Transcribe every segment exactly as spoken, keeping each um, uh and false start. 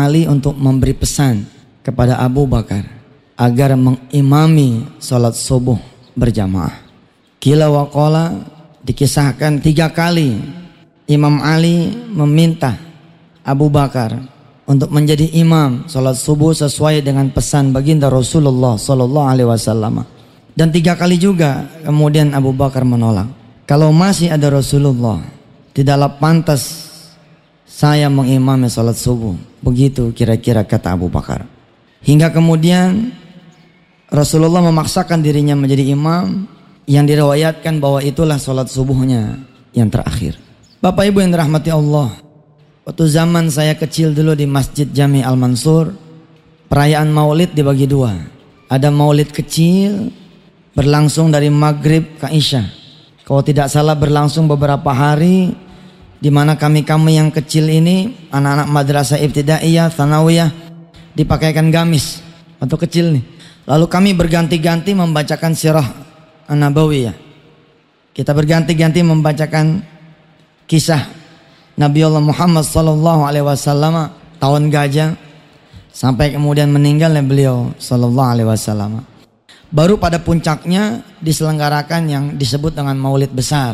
Ali untuk memberi pesan kepada Abu Bakar agar mengimami salat subuh berjamaah. Qila wa qala, dikisahkan tiga kali Imam Ali meminta Abu Bakar untuk menjadi imam salat subuh sesuai dengan pesan baginda Rasulullah sallallahu alaihi wasallam. Dan tiga kali juga kemudian Abu Bakar menolak. Kalau masih ada Rasulullah, tidaklah pantas saya mengimami salat subuh. Begitu kira-kira kata Abu Bakar. Hingga kemudian Rasulullah memaksakan dirinya menjadi imam, yang diriwayatkan bahwa itulah salat subuhnya yang terakhir. Bapak Ibu yang dirahmati Allah, waktu zaman saya kecil dulu di Masjid Jami Al-Mansur, perayaan maulid dibagi dua. Ada maulid kecil berlangsung dari maghrib ke isya. Kalau tidak salah berlangsung beberapa hari, di mana kami-kami yang kecil ini, anak-anak madrasah ibtidaiyah, tsanawiyah, dipakaikan gamis waktu kecil nih. Lalu kami berganti-ganti membacakan sirah an-nabawiyah. Kita berganti-ganti membacakan kisah Nabi Allah Muhammad sallallahu alaihi wasallam tahun gajah sampai kemudian meninggalnya beliau sallallahu alaihi wasallam. Baru pada puncaknya diselenggarakan yang disebut dengan maulid besar.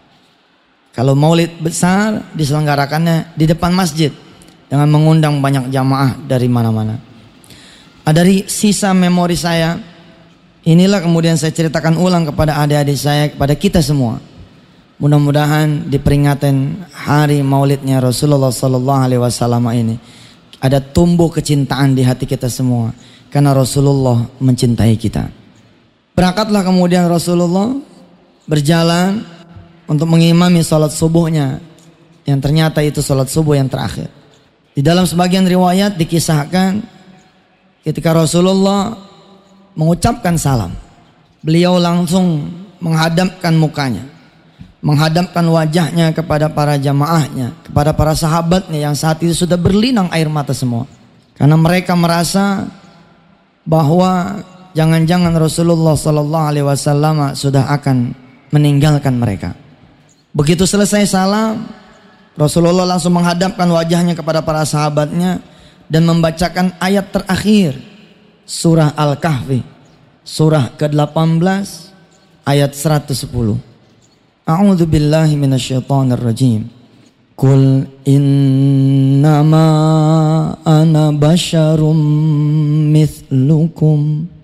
Kalau maulid besar diselenggarakannya di depan masjid dengan mengundang banyak jamaah dari mana-mana. Dari sisa memori saya, inilah kemudian saya ceritakan ulang kepada adik-adik saya, kepada kita semua. Mudah-mudahan di peringatan hari maulidnya Rasulullah sallallahu alaihi wasallam ini ada tumbuh kecintaan di hati kita semua, karena Rasulullah mencintai kita. Berangkatlah kemudian Rasulullah berjalan untuk mengimami salat subuhnya, yang ternyata itu salat subuh yang terakhir. Di dalam sebagian riwayat dikisahkan ketika Rasulullah mengucapkan salam, beliau langsung menghadapkan mukanya, menghadapkan wajahnya kepada para jamaahnya, kepada para sahabatnya yang saat itu sudah berlinang air mata semua. Karena mereka merasa bahwa jangan-jangan Rasulullah sallallahu alaihi wasallam sudah akan meninggalkan mereka. Begitu selesai salam, Rasulullah langsung menghadapkan wajahnya kepada para sahabatnya dan membacakan ayat terakhir surah Al-Kahfi, surah ke delapan belas ayat seratus sepuluh. A'udzu billahi minasyaitonir rajim. Qul innama ana basyarum mithlukum